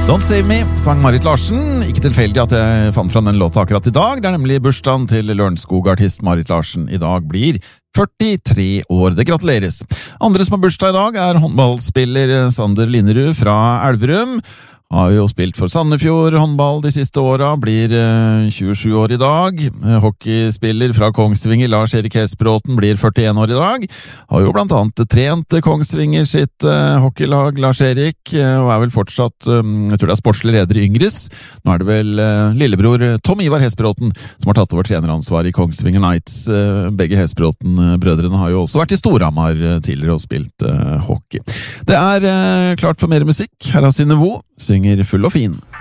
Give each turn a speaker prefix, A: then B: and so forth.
A: Don't Save Me, sang Marit Larsen. Ikke tilfeldig at jeg fant fram den låta akkurat i dag. Det er nemlig bursdagen til Lørenskog-artist Marit Larsen. I dag blir 43 år. Det gratuleres. Andre som har bursdag i dag er håndballspiller Sander Linnerud fra Elverum. Har jo spilt for Sandefjord håndball de siste åra, blir 27 år i dag. Hockeyspiller fra Kongsvinger, Lars-Erik Hesbråten, blir 41 år i dag. Har jo blant annet trent Kongsvinger sitt hockeylag, Lars-Erik, og er vel fortsatt, jeg tror det er sportslig leder i Yngres. Nå er det vel lillebror Tom Ivar Hesbråten som har tatt over treneransvar i Kongsvinger Knights. Begge Hesbråten-brødrene har jo også vært i Storhamar tidligere og spilt hockey. Det er klart for mer musikk. Her er Synnøve, synger Full og fin.